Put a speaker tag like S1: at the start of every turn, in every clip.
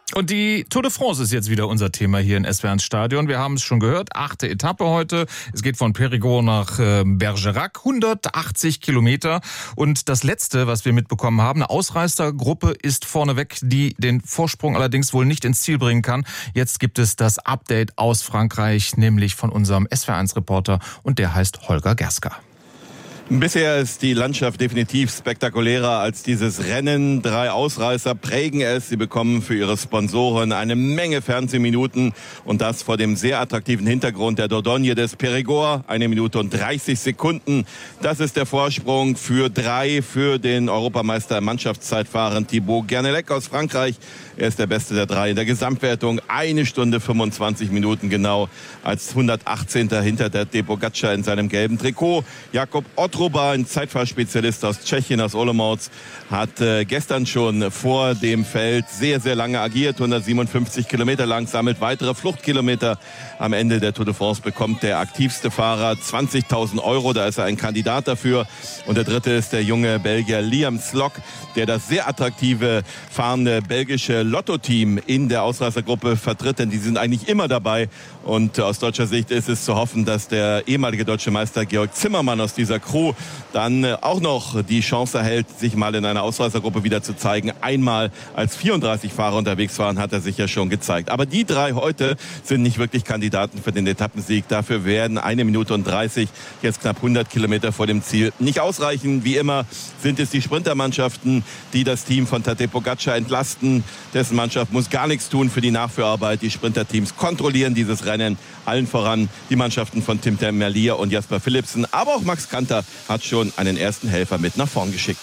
S1: Und die Tour de France ist jetzt wieder unser Thema hier in SWR Stadion. Wir haben es schon gehört, 8. Etappe heute. Es geht von Périgord nach Bergerac, 180 Kilometer. Und das Letzte, was wir mitbekommen haben, eine Ausreißergruppe ist vorneweg, die den Vorsprung allerdings wohl nicht ins Ziel bringen kann. Jetzt gibt es das Update aus Frankreich, nämlich von unserem SWR1-Reporter, und der heißt Holger Gerska.
S2: Bisher ist die Landschaft definitiv spektakulärer als dieses Rennen. 3 Ausreißer prägen es. Sie bekommen für ihre Sponsoren eine Menge Fernsehminuten. Und das vor dem sehr attraktiven Hintergrund der Dordogne des Périgord. 1 Minute und 30 Sekunden. Das ist der Vorsprung für den Europameister im Mannschaftszeitfahren Thibaut Gernelec aus Frankreich. Er ist der Beste der 3 in der Gesamtwertung. 1 Stunde 25 Minuten genau als 118. hinter der Pogačar in seinem gelben Trikot. Jakob Otroba, ein Zeitfahrspezialist aus Tschechien, aus Olomouc, hat gestern schon vor dem Feld sehr, sehr lange agiert. 157 Kilometer lang, sammelt weitere Fluchtkilometer. Am Ende der Tour de France bekommt der aktivste Fahrer 20.000 €. Da ist er ein Kandidat dafür. Und der dritte ist der junge Belgier Liam Slock, der das sehr attraktive fahrende belgische Lotto-Team in der Ausreißergruppe vertritt. Denn die sind eigentlich immer dabei. Und aus deutscher Sicht ist es zu hoffen, dass der ehemalige deutsche Meister Georg Zimmermann aus dieser Crew dann auch noch die Chance erhält, sich mal in einer Ausreißergruppe wieder zu zeigen. Einmal als 34 Fahrer unterwegs waren, hat er sich ja schon gezeigt. Aber die 3 heute sind nicht wirklich Kandidaten für den Etappensieg. Dafür werden 1 Minute und 30, jetzt knapp 100 Kilometer vor dem Ziel, nicht ausreichen. Wie immer sind es die Sprintermannschaften, die das Team von Tadej Pogačar entlasten. Dessen Mannschaft muss gar nichts tun für die Nachführarbeit. Die Sprinterteams kontrollieren dieses Rennen. Allen voran die Mannschaften von Tim Merlier und Jasper Philipsen. Aber auch Max Kanter hat schon einen ersten Helfer mit nach vorn geschickt.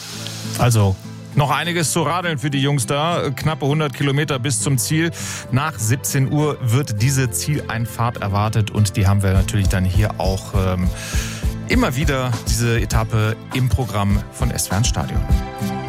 S1: Also noch einiges zu radeln für die Jungs da. Knappe 100 Kilometer bis zum Ziel. Nach 17 Uhr wird diese Zieleinfahrt erwartet. Und die haben wir natürlich dann hier auch immer wieder, diese Etappe im Programm von SWR Stadion.